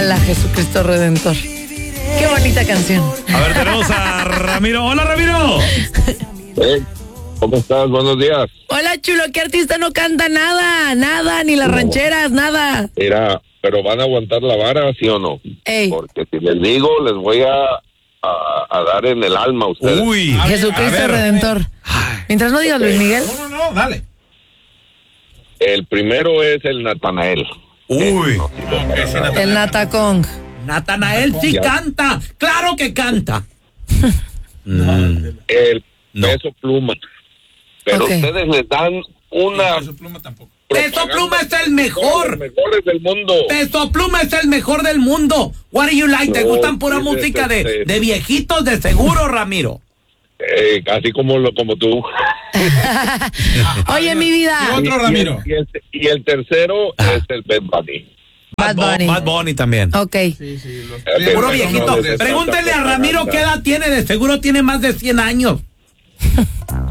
Ala, Jesucristo Redentor. Qué bonita canción. A ver, tenemos a Ramiro. Hola, Ramiro. ¿Cómo estás? Buenos días. Hola, chulo, ¿qué artista no canta nada, ni las rancheras, nada? Mira, pero van a aguantar la vara, ¿sí o no? Ey. Porque si les digo, les voy a dar en el alma a ustedes. Uy. Jesucristo Redentor. Mientras no digas Luis Miguel. No, dale. El primero es el Natanael. Uy. El Natacong. Natanael sí Ya. canta. Claro que canta. El Peso Pluma. Pero Ok. ustedes les dan una... Peso Pluma es el mejor. Los mejores del mundo. Peso Pluma es el mejor del mundo. What do you like? ¿Te No, gustan pura sí, música sí. de viejitos de seguro, Ramiro? Así como tú. Oye, mi vida. Otro Ramiro. Y el tercero es el Bad Bunny. Bad Bunny. Bad Bunny también. Ok. Puro viejito. Pregúntenle a Ramiro qué edad tiene. De seguro tiene más de 100 años.